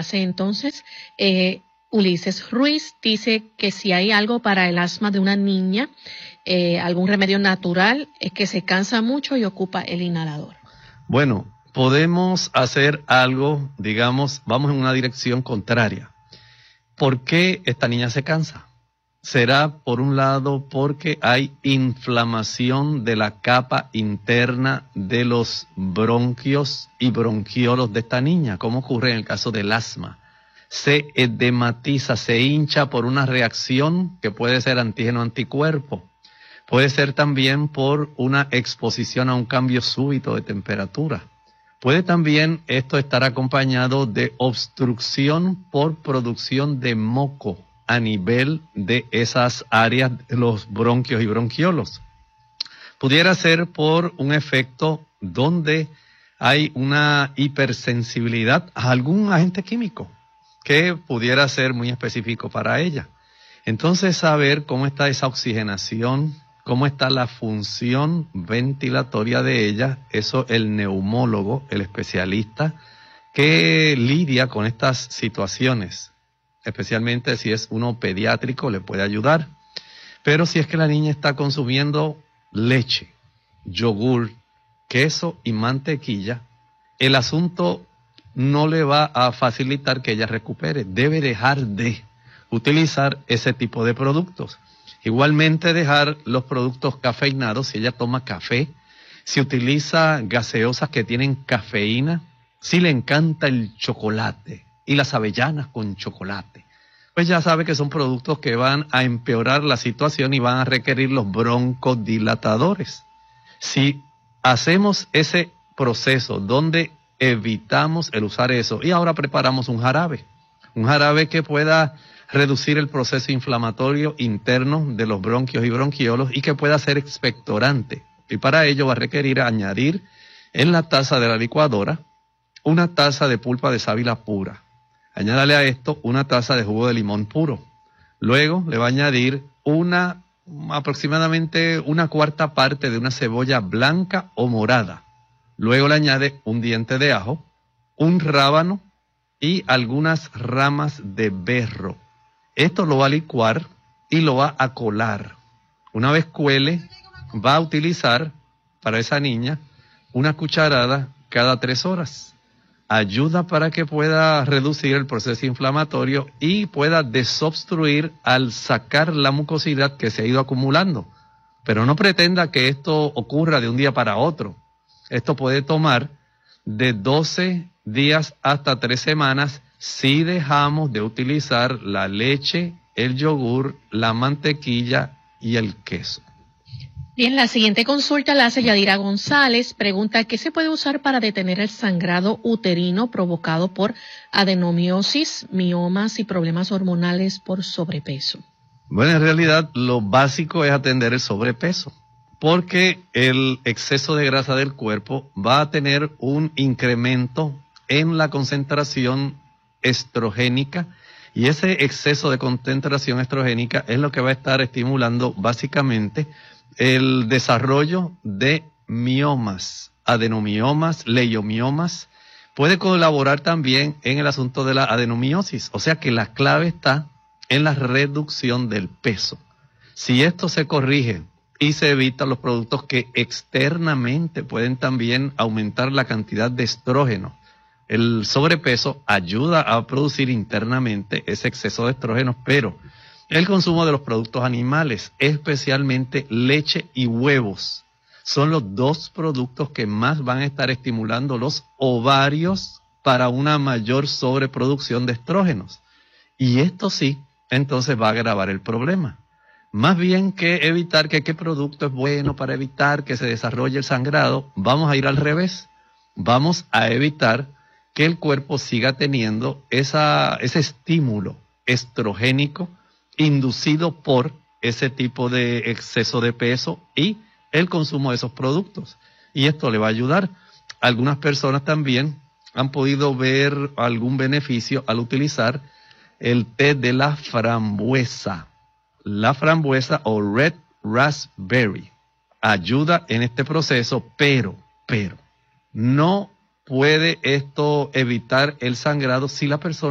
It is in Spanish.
hace entonces. Ulises Ruiz dice que si hay algo para el asma de una niña, algún remedio natural, es que se cansa mucho y ocupa el inhalador. Bueno, podemos hacer algo, digamos, vamos en una dirección contraria. ¿Por qué esta niña se cansa? Será, por un lado, porque hay inflamación de la capa interna de los bronquios y bronquiolos de esta niña, como ocurre en el caso del asma. Se edematiza, se hincha por una reacción que puede ser antígeno-anticuerpo. Puede ser también por una exposición a un cambio súbito de temperatura. Puede también esto estar acompañado de obstrucción por producción de moco a nivel de esas áreas de los bronquios y bronquiolos. Pudiera ser por un efecto donde hay una hipersensibilidad a algún agente químico que pudiera ser muy específico para ella. Entonces, saber cómo está esa oxigenación, cómo está la función ventilatoria de ella, eso el neumólogo, el especialista que lidia con estas situaciones, especialmente si es uno pediátrico, le puede ayudar. Pero si es que la niña está consumiendo leche, yogur, queso y mantequilla, el asunto no le va a facilitar que ella recupere. Debe dejar de utilizar ese tipo de productos. Igualmente dejar los productos cafeinados, si ella toma café, si utiliza gaseosas que tienen cafeína, si le encanta el chocolate y las avellanas con chocolate, pues ya sabe que son productos que van a empeorar la situación y van a requerir los broncodilatadores. Si hacemos ese proceso donde evitamos el usar eso y ahora preparamos un jarabe que pueda reducir el proceso inflamatorio interno de los bronquios y bronquiolos y que pueda ser expectorante. Y para ello va a requerir añadir en la taza de la licuadora una taza de pulpa de sábila pura. Añádale a esto una taza de jugo de limón puro. Luego le va a añadir aproximadamente una cuarta parte de una cebolla blanca o morada. Luego le añade un diente de ajo, un rábano y algunas ramas de berro. Esto lo va a licuar y lo va a colar. Una vez cuele, va a utilizar para esa niña una cucharada cada 3 horas. Ayuda para que pueda reducir el proceso inflamatorio y pueda desobstruir al sacar la mucosidad que se ha ido acumulando. Pero no pretenda que esto ocurra de un día para otro. Esto puede tomar de 12 días hasta 3 semanas si dejamos de utilizar la leche, el yogur, la mantequilla y el queso. Bien, la siguiente consulta la hace Yadira González. Pregunta, ¿qué se puede usar para detener el sangrado uterino provocado por adenomiosis, miomas y problemas hormonales por sobrepeso? Bueno, en realidad lo básico es atender el sobrepeso, porque el exceso de grasa del cuerpo va a tener un incremento en la concentración estrogénica y ese exceso de concentración estrogénica es lo que va a estar estimulando básicamente el desarrollo de miomas, adenomiomas, leiomiomas. Puede colaborar también en el asunto de la adenomiosis, o sea que la clave está en la reducción del peso. Si esto se corrige y se evitan los productos que externamente pueden también aumentar la cantidad de estrógeno, el sobrepeso ayuda a producir internamente ese exceso de estrógenos, pero el consumo de los productos animales, especialmente leche y huevos, son los 2 productos que más van a estar estimulando los ovarios para una mayor sobreproducción de estrógenos. Y esto sí, entonces va a agravar el problema. Más bien que evitar que qué producto es bueno para evitar que se desarrolle el sangrado, vamos a ir al revés. Vamos a evitar que el cuerpo siga teniendo ese estímulo estrogénico inducido por ese tipo de exceso de peso y el consumo de esos productos. Y esto le va a ayudar. Algunas personas también han podido ver algún beneficio al utilizar el té de la frambuesa. La frambuesa o red raspberry ayuda en este proceso, pero no puede esto evitar el sangrado si la persona